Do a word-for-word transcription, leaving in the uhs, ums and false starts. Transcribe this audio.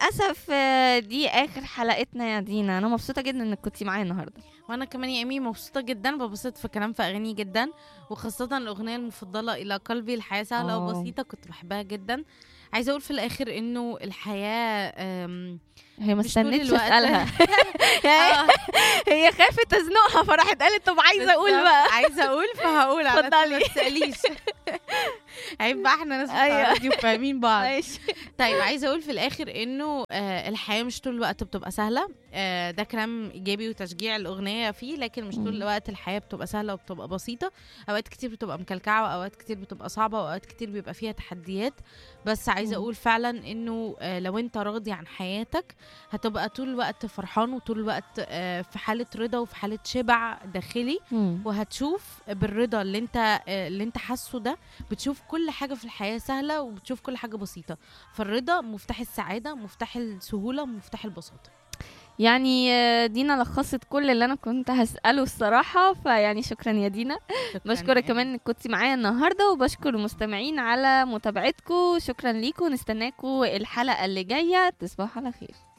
وللاسف آه، دي اخر حلقتنا يا دينا. انا مبسوطه جدا انك كنتي معايا النهارده. وانا كمان يا ايمي مبسوطه جدا، ببسط في كلام في اغاني جدا، وخاصه الاغنيه المفضله الى قلبي الحياه سهله اه وبسيطه كنت بحبها جدا. عايزه اقول في الاخر انه الحياه أم، هي ما مش طول استنتش الوقت. اسالها. يعني اه هي خافت تزنقها فراحت قالت طب عايزه اقول بالظبط. بقى. عايزه اقول فهقول على طول، اتفضلي. ما تساليش. عيب بقى، احنا ناس بتاع ايوه راديو فاهمين بعض. ماشي. طيب عايزه اقول في الاخر انه آه الحياه مش طول الوقت بتبقى سهله. آه ده كلام ايجابي وتشجيع الاغنيه فيه، لكن مش طول مم. الوقت الحياه بتبقى سهله وبتبقى بسيطه. اوقات كتير بتبقى مكلكعه، واوقات كتير بتبقى صعبه، واوقات كتير بيبقى فيها تحديات. بس عايزه مم. اقول فعلا انه آه لو انت راضي عن حياتك هتبقى طول الوقت فرحان، وطول الوقت آه في حاله رضا وفي حاله شبع داخلي. مم. وهتشوف بالرضا اللي انت آه، اللي انت حاسه ده، بتشوف كل حاجه في الحياه سهله، وبتشوف كل حاجه بسيطه. فالرضا مفتاح السعاده، مفتاح السهوله، مفتاح البساطه. يعني آه، دينا لخصت كل اللي انا كنت هسأله الصراحة. فيعني شكرا يا دينا. شكرا بشكرك يا كمان إيمي. انك كنتي معايا النهاردة، وبشكر المستمعين على متابعتكم. شكرا ليكم، نستناكم الحلقة اللي جاية. تصبحوا على خير.